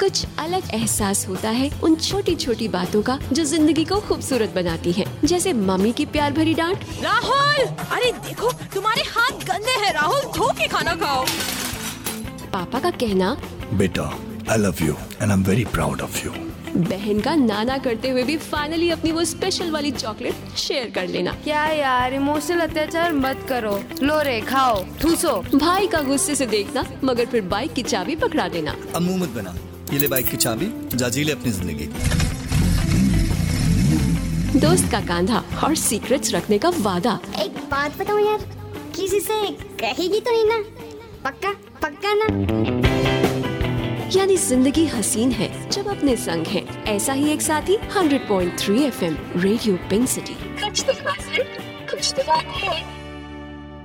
कुछ अलग एहसास होता है उन छोटी छोटी बातों का जो जिंदगी को खूबसूरत बनाती हैं। जैसे मम्मी की प्यार भरी डांट। राहुल, अरे देखो तुम्हारे हाथ गंदे हैं राहुल, धो के खाना खाओ। पापा का कहना, बेटा I love you and I am very proud of you. बहन का नाना करते हुए भी फाइनली अपनी वो स्पेशल वाली चॉकलेट शेयर कर लेना। क्या यार, इमोशनल अत्याचार मत करो, लो रे खाओ ठूसो। भाई का गुस्से से देखना मगर फिर बाइक की चाबी पकड़ा देना। अब मुंह मत बना, ये ले बाइक की चाबी, जा जी ले अपनी जिंदगी। दोस्त का कांधा और सीक्रेट्स रखने का वादा। एक बात बताओ यार, किसी से कहेगी तो नहीं ना? पक्का पक्का ना? यानी जिंदगी हसीन है जब अपने संग है। ऐसा ही एक साथी 100.3 FM रेडियो पिंक सिटी। कुछ तो खास है, कुछ तो बात है।